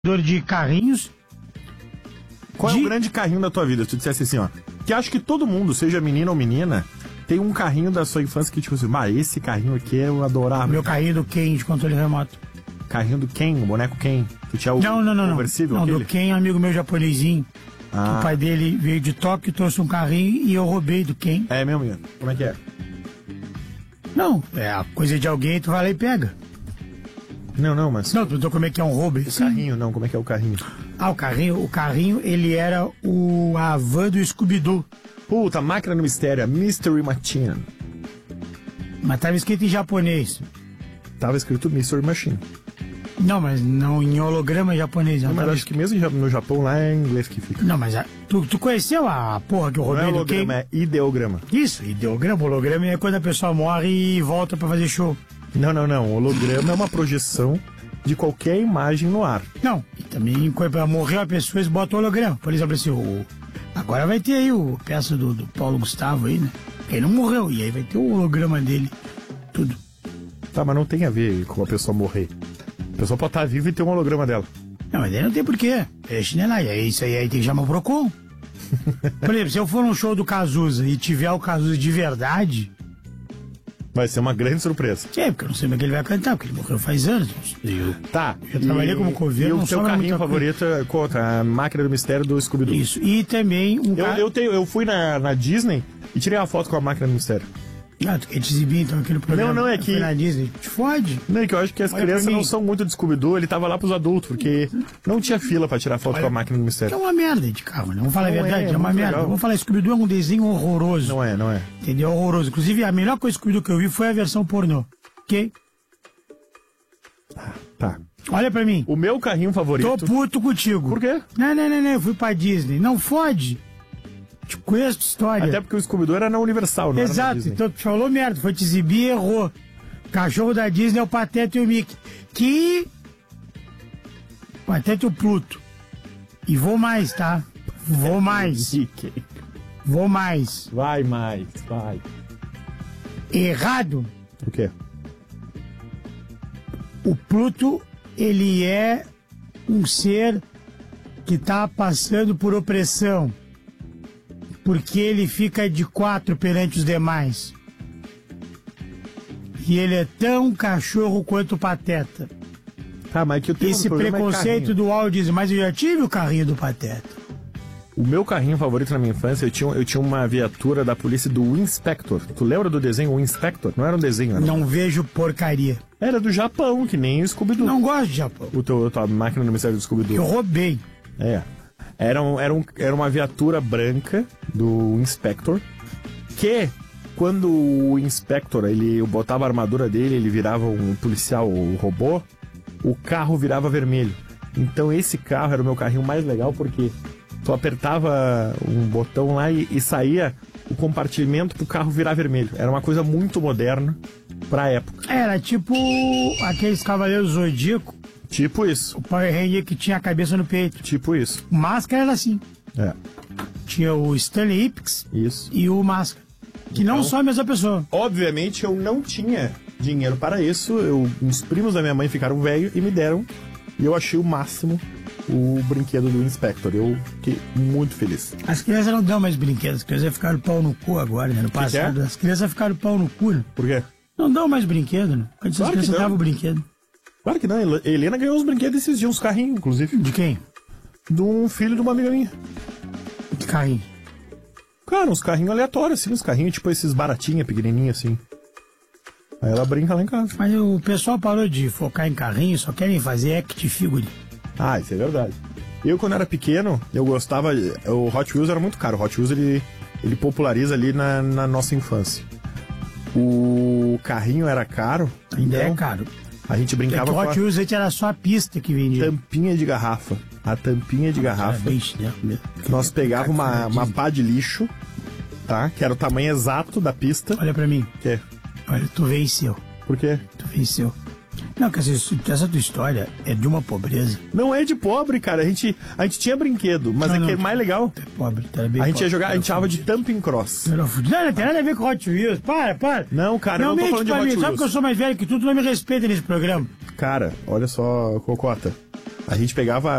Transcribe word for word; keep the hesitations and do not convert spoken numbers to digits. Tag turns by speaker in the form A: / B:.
A: de carrinhos.
B: Qual
A: de...
B: é o grande carrinho da tua vida? Se tu dissesse assim, ó, que acho que todo mundo, seja menino ou menina, tem um carrinho da sua infância que tipo assim, ah, esse carrinho aqui eu adorava.
A: Meu carrinho do Ken de controle remoto.
B: Carrinho do Ken, o boneco Ken. Tu tinha o
A: não, não, não,
B: conversível
A: não. Não,
B: aquele?
A: do Ken, amigo meu japonesinho. Ah. O pai dele veio de Tóquio, trouxe um carrinho e eu roubei do Ken.
B: É mesmo, mesmo. Como é que é?
A: Não, é a coisa de alguém, tu vai lá e pega.
B: Não, não, mas...
A: Não, tu perguntou como é que é um roubo.
B: O carrinho, não, como é que é o carrinho?
A: Ah, o carrinho, o carrinho, ele era o a van do Scooby-Doo.
B: Puta, máquina do mistério, a Mystery Machine.
A: Mas tava escrito em japonês.
B: Tava escrito Mystery Machine.
A: Não, mas não em holograma japonês. Não,
B: não mas
A: tava...
B: acho que mesmo no Japão lá é em inglês que fica.
A: Não, mas a, tu, tu conheceu a porra que eu roubei
B: não é
A: do Ken?
B: holograma, é ideograma.
A: Isso, ideograma, holograma é quando a pessoa morre e volta pra fazer show.
B: Não, não, não. Holograma é uma projeção de qualquer imagem no ar.
A: Não, e também quando morreu a pessoa, eles botam holograma. Por exemplo, assim, o... agora vai ter aí o peça do, do Paulo Gustavo aí, né? Ele não morreu, e aí vai ter o holograma dele, tudo.
B: Tá, mas não tem a ver com a pessoa morrer. A pessoa pode estar viva e ter um holograma dela.
A: Não, mas aí não tem porquê. É chinela, e aí isso aí, aí tem que chamar o Procon. Por exemplo, se eu for num show do Cazuza e tiver o Cazuza de verdade...
B: Vai ser uma grande surpresa.
A: É, porque eu não sei como é que ele vai cantar, porque ele morreu faz anos. Eu,
B: tá.
A: Eu trabalhei
B: e,
A: como coveiro,
B: e
A: não
B: o teu carrinho favorito
A: coisa.
B: é contra a máquina do mistério do Scooby-Doo.
A: Isso, e também um
B: eu,
A: car...
B: eu, tenho, eu fui na, na Disney e tirei uma foto com a máquina do mistério.
A: Ah, tu quer te exibir então aquele programa?
B: Não, não, é que...
A: na Disney, te fode.
B: Não, é que eu acho que as
A: Olha
B: crianças não são muito de Scooby-Doo, ele tava lá pros adultos, porque não tinha fila pra tirar foto Olha, com a máquina do mistério.
A: É uma merda de carro, né? Vamos falar
B: não
A: a verdade,
B: é,
A: é, é uma merda.
B: legal.
A: Vamos falar, Scooby-Doo é um desenho horroroso.
B: Não é, não é.
A: Entendeu? Horroroso. Inclusive, a melhor coisa do Scooby-Doo que eu vi foi a versão pornô. Ok?
B: Ah, tá.
A: Olha pra mim.
B: O meu carrinho favorito...
A: Tô puto contigo.
B: Por quê?
A: Não, não, não, não, eu fui pra Disney. Não fode. Te conheço a história.
B: Até porque o Scooby-Doo era na Universal, não
A: Exato,
B: era na Disney.
A: Então tu falou merda, foi te exibir e errou. Cachorro da Disney é o Pateta e o Mickey. Que... Pateta e o Pluto. E vou mais, tá? Vou mais.
B: Mickey.
A: Vou mais.
B: Vai mais, vai.
A: Errado.
B: O quê?
A: O Pluto, ele é um ser que tá passando por opressão. Porque ele fica de quatro perante os demais. E ele é tão cachorro quanto o Pateta.
B: Tá, mas que eu tenho
A: Esse
B: um
A: preconceito
B: é
A: do Walt Disney, mas eu já tive o carrinho do Pateta.
B: O meu carrinho favorito na minha infância, eu tinha, eu tinha uma viatura da polícia do Inspector. Tu lembra do desenho, o Inspector? Não era um desenho, era?
A: Não vejo porcaria.
B: Era do Japão, que nem o Scooby-Doo.
A: Não gosto de Japão.
B: O teu, a tua máquina do mistério do Scooby-Doo.
A: Eu roubei.
B: É. Era, um, era, um, era uma viatura branca do Inspector, que quando o Inspector, ele botava a armadura dele, ele virava um policial um robô, o carro virava vermelho. Então esse carro era o meu carrinho mais legal, porque tu apertava um botão lá e, e saía o compartimento pro carro virar vermelho. Era uma coisa muito moderna pra época.
A: Era tipo aqueles Cavaleiros Zodíaco.
B: Tipo isso.
A: O Power Ranger que tinha a cabeça no peito.
B: Tipo isso.
A: O Máscara era assim.
B: É.
A: Tinha o Stanley Ipkiss.
B: Isso.
A: E o Máscara. Que
B: então,
A: não são a mesma pessoa.
B: Obviamente eu não tinha dinheiro para isso. Eu, os primos da minha mãe ficaram velhos e me deram. E eu achei o máximo o brinquedo do Inspector. Eu fiquei muito feliz.
A: As crianças não dão mais brinquedos. As crianças ficaram pau no cu agora, né? No passado.
B: Que é?
A: As crianças ficaram pau no cu, né?
B: Por quê?
A: Não dão mais brinquedo, né? Antes
B: Claro
A: as crianças
B: que
A: davam o brinquedo.
B: Claro que não. A Helena ganhou uns brinquedos esses dias, uns carrinhos, inclusive.
A: De quem?
B: De um filho de uma amiga minha.
A: Que carrinho?
B: Cara, uns carrinhos aleatórios, assim. Uns carrinhos tipo esses baratinhos, pequenininhos, assim. Aí ela brinca lá em casa.
A: Mas o pessoal parou de focar em carrinho, só querem fazer act figure.
B: Ah, isso é verdade. Eu, quando era pequeno, eu gostava... O Hot Wheels era muito caro. O Hot Wheels, ele, ele populariza ali na, na nossa infância. O carrinho era caro.
A: Ainda
B: então
A: é caro.
B: A gente brincava
A: é que o
B: com
A: Hot Wheels antes era só a pista que vendia.
B: Tampinha de garrafa. A tampinha de
A: ah,
B: garrafa.
A: Bicho, né?
B: Nós pegávamos uma, uma pá de lixo, tá? Que era o tamanho exato da pista.
A: Olha pra mim.
B: Que?
A: Olha, tu venceu.
B: Por quê?
A: Tu venceu. Não, quer dizer, essa tua história é de uma pobreza.
B: Não é de pobre, cara. A gente, a gente tinha brinquedo, mas
A: não,
B: é
A: não,
B: que é mais legal.
A: Tu é pobre, tu era bem
B: A gente
A: pobre,
B: ia jogar, a gente chamava de Thumping Cross.
A: Não, não, não tem nada a ver com Hot Wheels. Para, para.
B: Não, cara, não, eu não tô falando de Hot Wheels.
A: Sabe que eu sou mais velho que tu, tu não me respeita nesse programa.
B: Cara, olha só, Cocota. A gente pegava